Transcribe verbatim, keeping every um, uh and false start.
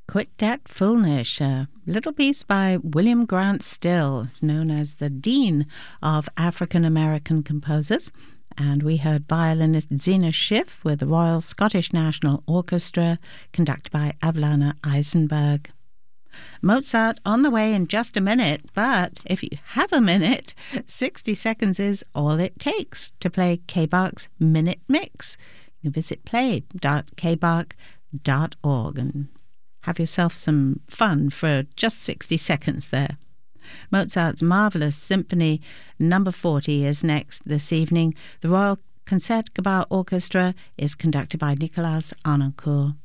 Quit that Foolish, a little piece by William Grant Still, known as the Dean of African American Composers. And we heard violinist Zena Schiff with the Royal Scottish National Orchestra, conducted by Avlana Eisenberg. Mozart on the way in just a minute, but if you have a minute, sixty seconds is all it takes to play K B A R's Minute Mix. You can visit play dot k b a r dot org and have yourself some fun for just sixty seconds there. Mozart's marvellous Symphony number forty is next this evening. The Royal Concertgebouw Orchestra is conducted by Nicolaas Arnoncourt.